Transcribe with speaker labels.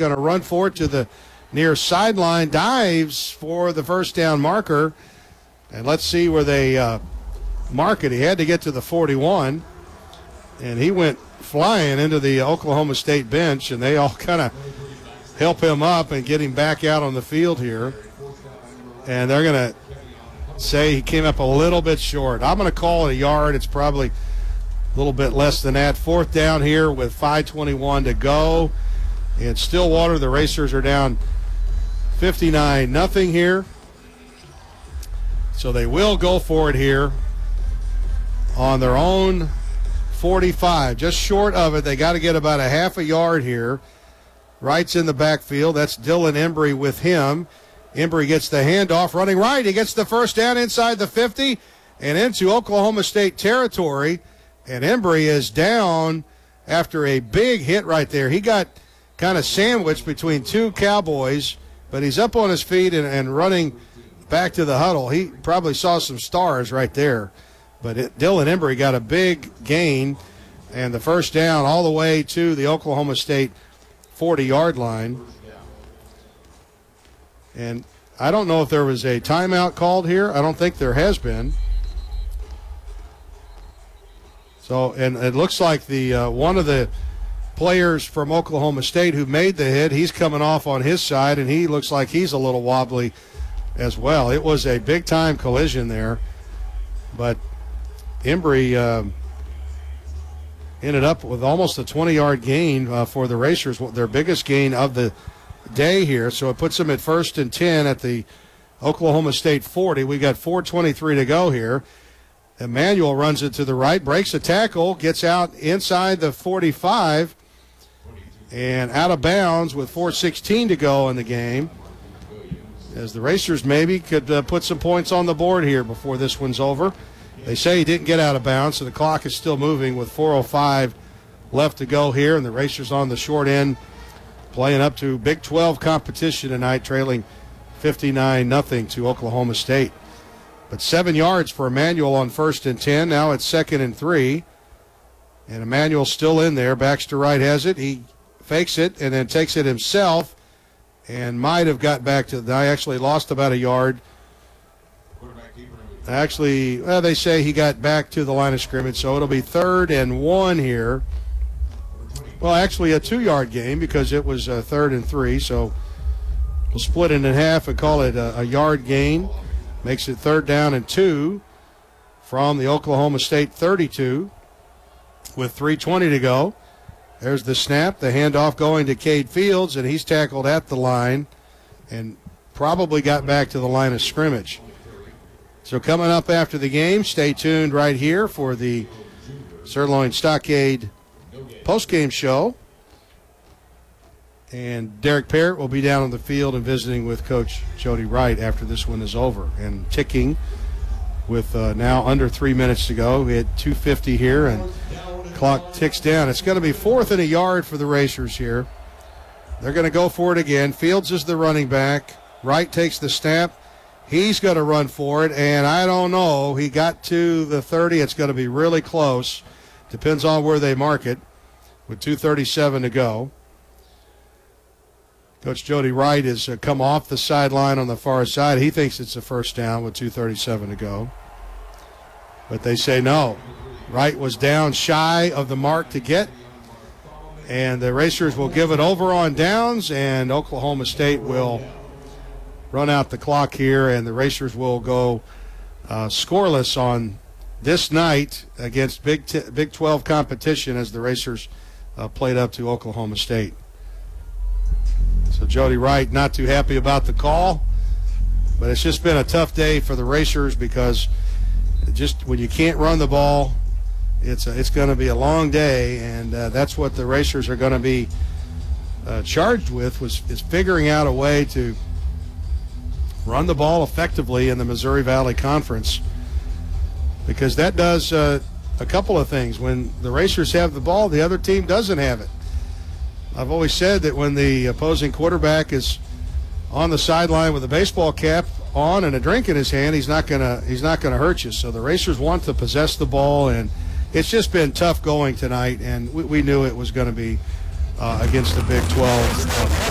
Speaker 1: going to run for it to the near sideline, dives for the first down marker. And let's see where they mark it. He had to get to the 41, and he went flying into the Oklahoma State bench, and they all kind of help him up and get him back out on the field here. And they're going to say he came up a little bit short. I'm going to call it a yard. It's probably a little bit less than that. Fourth down here with 5:21 to go. In Stillwater, the Racers are down 59-0 here. So they will go for it here on their own 45. Just short of it. They got to get about a half a yard here. Wright's in the backfield. That's Dylan Embry with him. Embry gets the handoff, running right. He gets the first down inside the 50 and into Oklahoma State territory. And Embry is down after a big hit right there. He got kind of sandwiched between two Cowboys, but he's up on his feet and running back to the huddle. He probably saw some stars right there. But Dylan Embry got a big gain, and the first down all the way to the Oklahoma State 40-yard line. And I don't know if there was a timeout called here. I don't think there has been. So, and it looks like the one of the players from Oklahoma State who made the hit, he's coming off on his side, and he looks like he's a little wobbly as well. It was a big-time collision there. But Embry ended up with almost a 20-yard gain for the Racers, their biggest gain of the day here. So it puts them at 1st and 10 at the Oklahoma State 40. We got 4:23 to go here. Emmanuel runs it to the right, breaks a tackle, gets out inside the 45, and out of bounds with 4:16 to go in the game. As the Racers maybe could put some points on the board here before this one's over. They say he didn't get out of bounds, so the clock is still moving with 4:05 left to go here, and the Racers on the short end playing up to Big 12 competition tonight, trailing 59-0 to Oklahoma State. But 7 yards for Emmanuel on 1st and 10. Now it's 2nd and 3. And Emmanuel's still in there. Baxter Wright has it. He fakes it and then takes it himself and might have got back to – I actually lost about a yard. Actually, well, they say he got back to the line of scrimmage, so it'll be 3rd and 1 here. Well, actually a 2-yard game because it was 3rd and 3, so we'll split it in half and call it a yard gain. Makes it 3rd down and 2 from the Oklahoma State 32 with 3:20 to go. There's the snap, the handoff going to Cade Fields, and he's tackled at the line and probably got back to the line of scrimmage. So coming up after the game, stay tuned right here for the Sirloin Stockade postgame show. And Derek Parrott will be down on the field and visiting with Coach Jody Wright after this one is over. And ticking with now under 3 minutes to go. We had 2:50 here, and clock ticks down. It's going to be 4th and a yard for the Racers here. They're going to go for it again. Fields is the running back. Wright takes the snap. He's going to run for it, and I don't know. He got to the 30. It's going to be really close. Depends on where they mark it with 2:37 to go. Coach Jody Wright has come off the sideline on the far side. He thinks it's a first down with 2:37 to go. But they say no. Wright was down shy of the mark to get. And the Racers will give it over on downs, and Oklahoma State will run out the clock here, and the Racers will go scoreless on this night against Big 12 competition as the Racers played up to Oklahoma State. So Jody Wright not too happy about the call, but it's just been a tough day for the Racers because just when you can't run the ball, it's going to be a long day, and that's what the Racers are going to be charged with is figuring out a way to run the ball effectively in the Missouri Valley Conference, because that does a couple of things. When the Racers have the ball, the other team doesn't have it. I've always said that when the opposing quarterback is on the sideline with a baseball cap on and a drink in his hand, he's not gonna hurt you. So the Racers want to possess the ball, and it's just been tough going tonight, and we knew it was going to be against the Big 12